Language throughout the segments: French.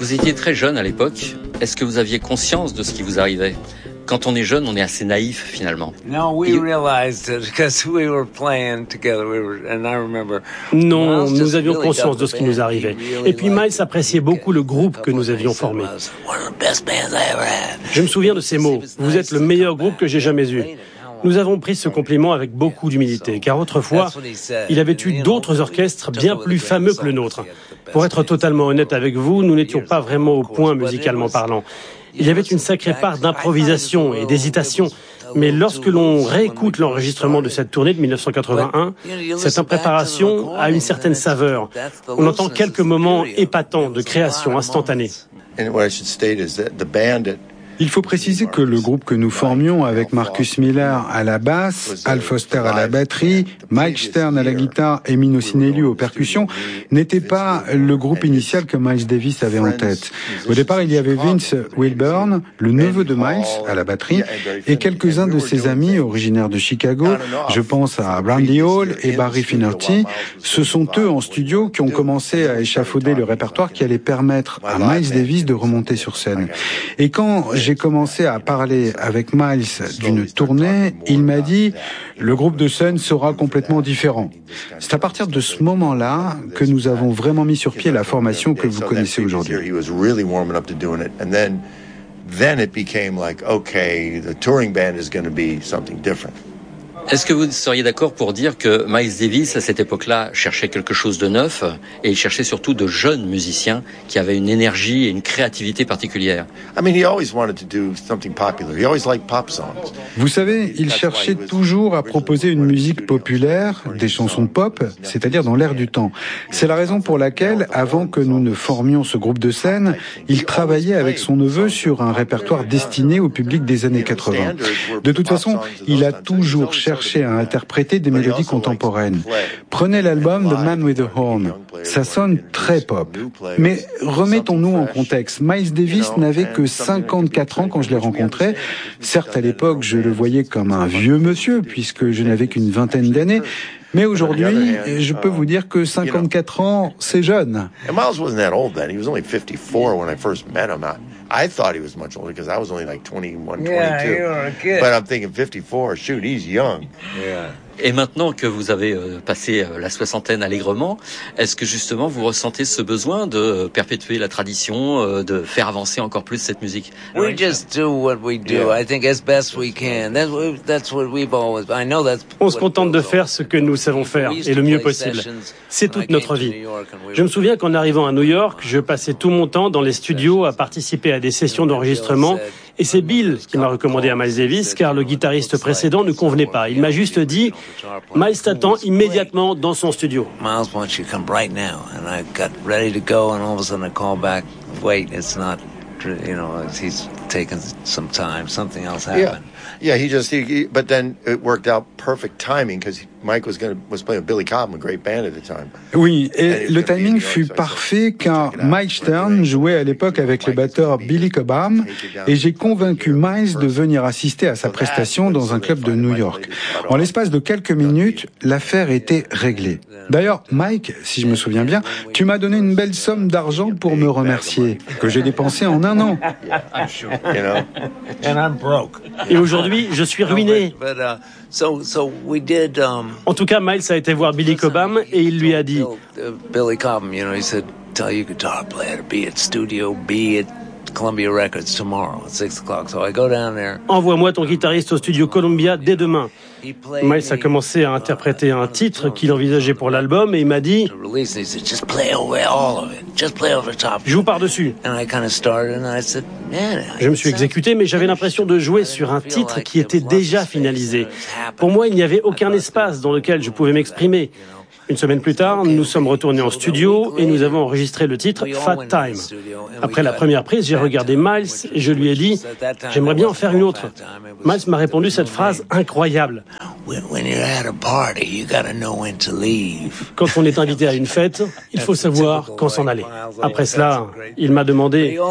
Vous étiez très jeune à l'époque. Est-ce que vous aviez conscience de ce qui vous arrivait ? Quand on est jeune, on est assez naïf finalement. Non, nous avions conscience de ce qui nous arrivait. Et puis Miles appréciait beaucoup le groupe que nous avions formé. Je me souviens de ces mots. Vous êtes le meilleur groupe que j'ai jamais eu. Nous avons pris ce compliment avec beaucoup d'humilité, car autrefois, il avait eu d'autres orchestres bien plus fameux que le nôtre. Pour être totalement honnête avec vous, nous n'étions pas vraiment au point musicalement parlant. Il y avait une sacrée part d'improvisation et d'hésitation, mais lorsque l'on réécoute l'enregistrement de cette tournée de 1981, cette impréparation a une certaine saveur. On entend quelques moments épatants de création instantanée. Il faut préciser que le groupe que nous formions avec Marcus Miller à la basse, Al Foster à la batterie, Mike Stern à la guitare et Mino Sinelli aux percussions n'était pas le groupe initial que Miles Davis avait en tête. Au départ, il y avait Vince Wilburn, le neveu de Miles, à la batterie, et quelques-uns de ses amis originaires de Chicago. Je pense à Randy Hall et Barry Finnerty. Ce sont eux en studio qui ont commencé à échafauder le répertoire qui allait permettre à Miles Davis de remonter sur scène. Et quand j'ai commencé à parler avec Miles d'une tournée, il m'a dit « Le groupe de Sun sera complètement différent ». C'est à partir de ce moment-là que nous avons vraiment mis sur pied la formation que vous connaissez aujourd'hui. Then it became like, okay, the touring band is going to be something different. Est-ce que vous seriez d'accord pour dire que Miles Davis, à cette époque-là, cherchait quelque chose de neuf et il cherchait surtout de jeunes musiciens qui avaient une énergie et une créativité particulière? Vous savez, il cherchait toujours à proposer une musique populaire, des chansons pop, c'est-à-dire dans l'air du temps. C'est la raison pour laquelle, avant que nous ne formions ce groupe de scène, il travaillait avec son neveu sur un répertoire destiné au public des années 80. De toute façon, il a toujours cherché à interpréter des mélodies contemporaines. Prenez l'album The Man with the Horn. Ça sonne très pop. Mais remettons-nous en contexte. Miles Davis n'avait que 54 ans quand je l'ai rencontré. Certes, à l'époque, je le voyais comme un vieux monsieur, puisque je n'avais qu'une vingtaine d'années. Mais aujourd'hui, je peux vous dire que 54 ans, c'est jeune. Miles wasn't that old then. He was only 54 when I first met him. I thought he was much older because I was only like 21, 22. You were a kid. But I'm thinking 54, shoot, he's young. Yeah. Et maintenant que vous avez passé la soixantaine allègrement, est-ce que justement vous ressentez ce besoin de perpétuer la tradition, de faire avancer encore plus cette musique? We just do what we do. I think as best we can. That's what we've always. I know that's. On se contente de faire ce que nous savons faire et le mieux possible. C'est toute notre vie. Je me souviens qu'en arrivant à New York, je passais tout mon temps dans les studios à participer à des sessions d'enregistrement. Et c'est Bill qui m'a recommandé à Miles Davis, car le guitariste précédent ne convenait pas. Il m'a juste dit, Miles t'attend immédiatement dans son studio. Miles wants you to come right now. And I got ready to go, and all of a sudden I call back, wait, it's not, he's taken some time, something else happened. Yeah, but then it worked out perfect timing because Mike was playing with Billy Cobham, a great band at the time. Oui, et le timing fut parfait car Mike Stern jouait à l'époque avec le batteur Billy Cobham et j'ai convaincu Miles de venir assister à sa prestation dans un club de New York. En l'espace de quelques minutes, l'affaire était réglée. D'ailleurs, Mike, si je me souviens bien, tu m'as donné une belle somme d'argent pour me remercier, que j'ai dépensé en un an. And I'm broke. Et aujourd'hui, je suis ruiné. En tout cas, Miles a été voir Billy Cobham et il lui a dit Billy Cobham, he said, tell your guitar player to be at Studio B at Columbia Records tomorrow at 6 o'clock. So I go down there. Envoie-moi ton guitariste au studio Columbia dès demain. Miles a commencé à interpréter un titre qu'il envisageait pour l'album et il m'a dit joue par-dessus. Je me suis exécuté, mais j'avais l'impression de jouer sur un titre qui était déjà finalisé. Pour moi, il n'y avait aucun espace dans lequel je pouvais m'exprimer. Une semaine plus tard, nous sommes retournés en studio et nous avons enregistré le titre Fat Time. Après la première prise, j'ai regardé Miles et je lui ai dit « J'aimerais bien en faire une autre ». Miles m'a répondu cette phrase incroyable. Quand on est invité à une fête, il faut savoir quand s'en aller. Après cela, il m'a demandé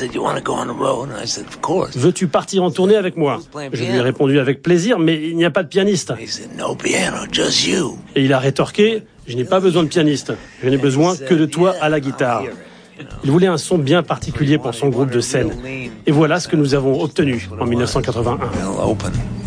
« Veux-tu partir en tournée avec moi ?» Je lui ai répondu avec plaisir, mais il n'y a pas de pianiste. Et il a rétorqué « Je n'ai pas besoin de pianiste, je n'ai besoin que de toi à la guitare. » Il voulait un son bien particulier pour son groupe de scène. Et voilà ce que nous avons obtenu en 1981.